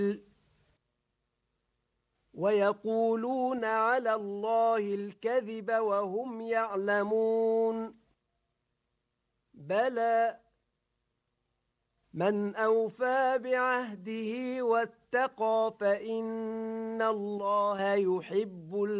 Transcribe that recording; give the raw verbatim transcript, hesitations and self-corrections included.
ويقولون على الله الكذب وهم يعلمون بلى من أوفى بعهده واتقى فإن الله يحب